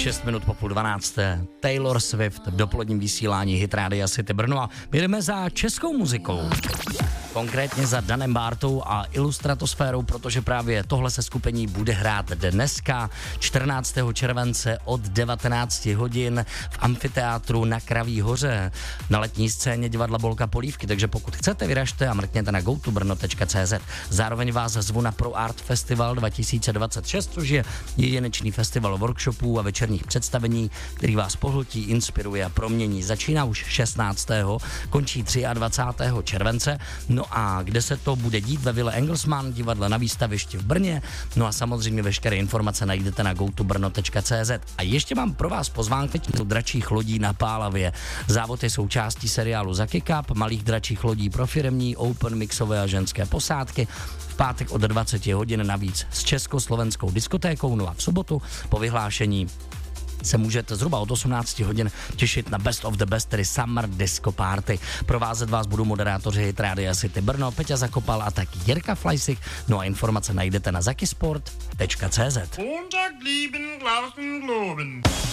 6 minut po půl 12. Taylor Swift v dopoledním vysílání Hit Rádia City Brno a my jdeme za českou muzikou. Konkrétně za Danem Bártou a Illustratosférou, protože právě tohle seskupení bude hrát dneska 14. července od 19 hodin v amfiteátru na Kraví hoře na letní scéně divadla Bolka Polívky, takže pokud chcete, vyražte a mrkněte na gotobrno.cz. Zároveň vás zvu na Pro Art Festival 2026, což je jedinečný festival workshopů a večerních představení, který vás pohltí, inspiruje a promění. Začíná už 16. končí 23. července. No a kde se to bude dít? Ve Vile Engelsmann, divadle na Výstavišti v Brně. No a samozřejmě veškeré informace najdete na gotobrno.cz. A ještě mám pro vás pozvánky do dračích lodí na Pálavě. Závod je součástí seriálu Za kick-up, malých dračích lodí pro firemní, open, mixové a ženské posádky. V pátek od 20 hodin navíc s československou diskotékou, no a v sobotu po vyhlášení se můžete zhruba od 18 hodin těšit na Best of the Best, tedy Summer Disco Party. Provázet vás budou moderátoři Hit Rádia City Brno, Peťa Zakopal a taky Jirka Fleissig. No a informace najdete na zakisport.cz.